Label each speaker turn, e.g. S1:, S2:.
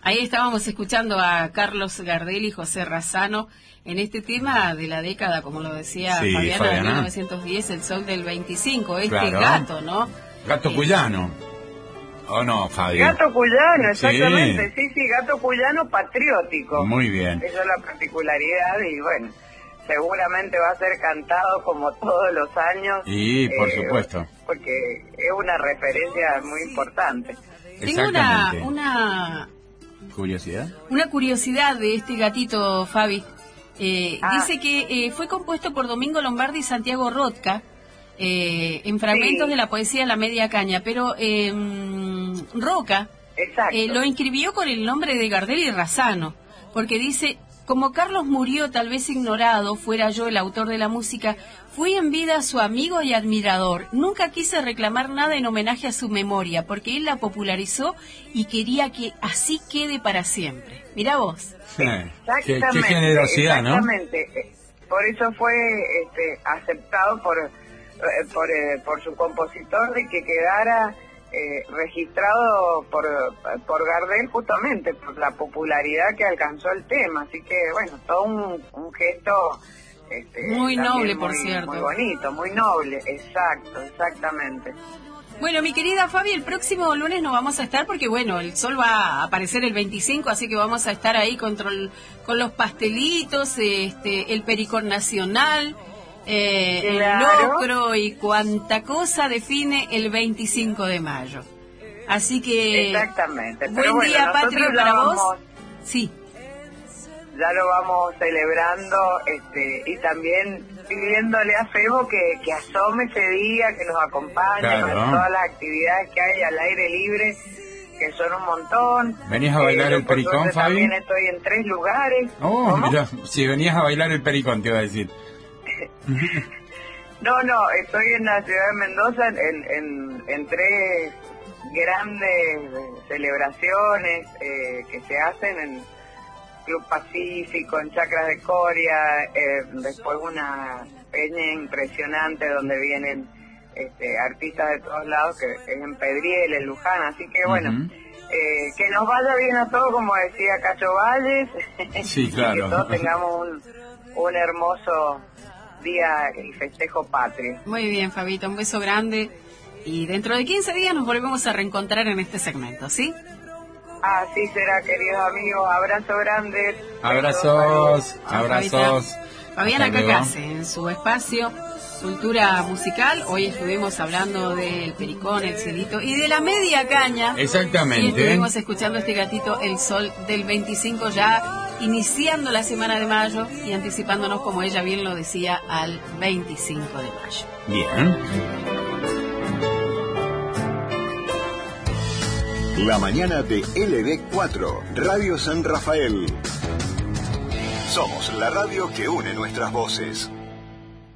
S1: Ahí estábamos escuchando a Carlos Gardel y José Razzano en este tema de la década, como lo decía
S2: Sí,
S1: Fabiana, de 1910, el sol del 25,
S2: Claro.
S1: gato, ¿no?
S2: Gato cuyano. ¿O no, Fabi?
S3: Gato cuyano,
S2: Sí.
S3: exactamente, sí, gato cuyano patriótico.
S2: Muy bien.
S3: Esa es la particularidad y bueno, seguramente va a ser cantado como todos los años.
S2: Y por supuesto.
S3: Porque es una referencia muy importante.
S1: Tengo
S2: Exactamente.
S1: una
S2: ¿Curiosidad?
S1: curiosidad de este gatito, Fabi. Dice que fue compuesto por Domingo Lombardi y Santiago Rothka, en fragmentos
S3: Sí.
S1: de la poesía La Media Caña, pero Roca
S3: Exacto.
S1: lo inscribió con el nombre de Gardel y Razzano, porque dice: como Carlos murió tal vez ignorado, fuera yo el autor de la música, fui en vida su amigo y admirador. Nunca quise reclamar nada en homenaje a su memoria, porque él la popularizó y quería que así quede para siempre. Mirá vos.
S2: Qué generosidad, ¿no?
S3: Exactamente. Por eso fue aceptado por su compositor de que quedara registrado por Gardel, justamente por la popularidad que alcanzó el tema. Así que bueno, todo un gesto
S1: muy noble, por
S3: muy,
S1: cierto.
S3: muy bonito, muy noble. Exactamente.
S1: Bueno, mi querida Fabi, el próximo lunes no vamos a estar porque, bueno, el sol va a aparecer el 25, así que vamos a estar ahí con los pastelitos, el pericón nacional, el locro y cuanta cosa define el 25 de mayo. Así que...
S3: Exactamente.
S1: Buen día patrio para vos. Sí.
S3: Ya lo vamos celebrando y también pidiéndole a Febo que asome ese día, que nos acompañe
S2: Claro.
S3: con todas las actividades que hay al aire libre, que son un montón.
S2: ¿Venías a bailar el
S3: por
S2: pericón,
S3: suerte
S2: Fabi?
S3: También estoy en 3 lugares.
S2: Oh,
S3: ¿Cómo?
S2: mirá, si venías a bailar el pericón, te iba a decir.
S3: No, estoy en la ciudad de Mendoza en 3 grandes celebraciones que se hacen en Club Pacífico, en Chacras de Coria, después una peña impresionante donde vienen artistas de todos lados, que es en Pedriel, en Luján, así que bueno, que nos vaya bien a todos, como decía Cacho Valles,
S2: Sí, claro.
S3: y que todos tengamos un hermoso día y festejo patrio.
S1: Muy bien, Fabito, un beso grande. Y dentro de 15 días nos volvemos a reencontrar en este segmento, ¿sí?
S3: Así será, queridos amigos. Abrazo grande.
S2: Abrazos,
S1: Chao,
S2: abrazos.
S1: Fabiana
S2: Hasta luego.
S1: Cacase, en su espacio Cultura Musical. Hoy estuvimos hablando del pericón, el cielito y de la media caña. Y
S2: Exactamente.
S1: estuvimos escuchando este gatito, el sol del 25, ya iniciando la semana de mayo y anticipándonos, como ella bien lo decía, al 25 de mayo.
S2: Bien.
S4: La mañana de LB4, Radio San Rafael. Somos la radio que une nuestras voces.